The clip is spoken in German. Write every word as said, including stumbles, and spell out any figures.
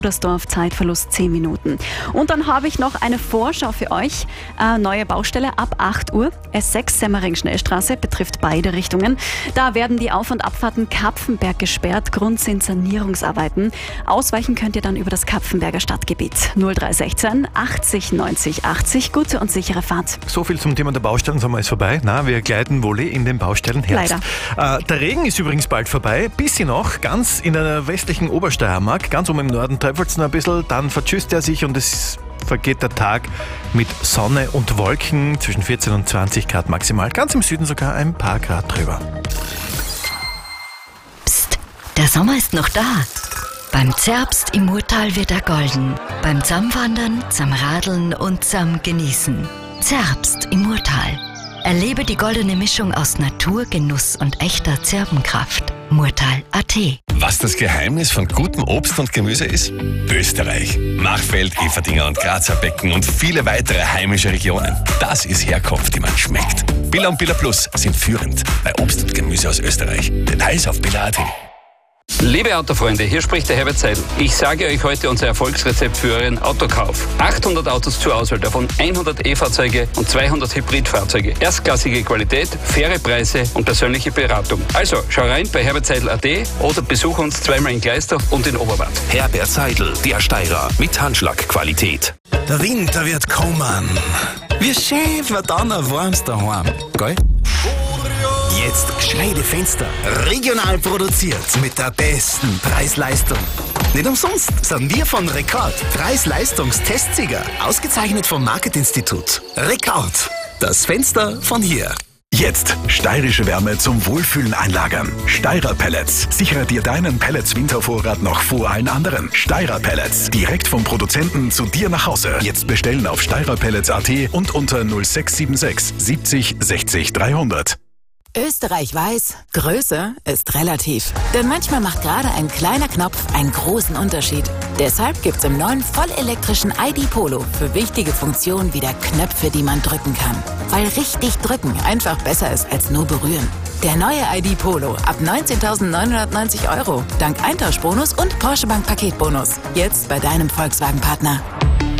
Dorf, Zeitverlust zehn Minuten. Und dann habe ich noch eine Vorschau für euch. Äh, neue Baustelle ab acht Uhr. S sechs Semmering-Schnellstraße betrifft beide Richtungen. Da werden die Auf- und Abfahrten Kapfenberg gesperrt. Grund sind Sanierungsarbeiten. Ausweichen könnt ihr dann über das Kapfenberger Stadtgebiet. null drei sechzehn achtzig neunzig achtzig. Gute und sichere Fahrt. So viel zum Thema der Baustellen, Sommer ist vorbei. Na, wir gleiten wohl in den Baustellen Herbst. Leider. Äh, der Regen ist übrigens bald vorbei. Bisschen noch, ganz in der westlichen Obersteiermark, ganz oben im Norden trifft es noch ein bisschen, dann vertschüsst er sich und es vergeht der Tag mit Sonne und Wolken zwischen vierzehn und zwanzig Grad maximal. Ganz im Süden sogar ein paar Grad drüber. Psst, der Sommer ist noch da. Beim Zerbst im Murtal wird er golden. Beim Zamwandern, zum Radeln und zum Genießen. Zerbst im Murtal. Erlebe die goldene Mischung aus Natur, Genuss und echter Zerbenkraft. Murtal punkt at. Was das Geheimnis von gutem Obst und Gemüse ist? Österreich. Machfeld, Everdinger und Grazer Becken und viele weitere heimische Regionen. Das ist Herkunft, die man schmeckt. Billa und Billa Plus sind führend bei Obst und Gemüse aus Österreich. Details auf billa punkt at. Liebe Autofreunde, hier spricht der Herbert Seidel. Ich sage euch heute unser Erfolgsrezept für euren Autokauf. achthundert Autos zur Auswahl, davon hundert E-Fahrzeuge und zweihundert Hybridfahrzeuge. Erstklassige Qualität, faire Preise und persönliche Beratung. Also, schau rein bei herbert seidel punkt at oder besuch uns zweimal in Gleisdorf und in Oberwart. Herbert Seidel, der Steirer mit Handschlagqualität. Der Winter wird kommen. Wie schön wird dann ein warmes daheim, gell? Jetzt gescheite Fenster. Regional produziert mit der besten Preis-Leistung. Nicht umsonst sind wir von Rekord Preis-Leistungs-Testsieger. Ausgezeichnet vom Marketinstitut. Rekord. Das Fenster von hier. Jetzt steirische Wärme zum Wohlfühlen einlagern. Steirer Pellets. Sichere dir deinen Pellets-Wintervorrat noch vor allen anderen. Steirer Pellets. Direkt vom Produzenten zu dir nach Hause. Jetzt bestellen auf steirer pellets punkt at und unter null sechs sieben sechs siebzig sechzig dreihundert. Österreich weiß, Größe ist relativ. Denn manchmal macht gerade ein kleiner Knopf einen großen Unterschied. Deshalb gibt's im neuen vollelektrischen I D Polo für wichtige Funktionen wieder Knöpfe, die man drücken kann. Weil richtig drücken einfach besser ist als nur berühren. Der neue I D Polo ab neunzehntausendneunhundertneunzig Euro. Dank Eintauschbonus und Porsche Bank Paketbonus. Jetzt bei deinem Volkswagen-Partner.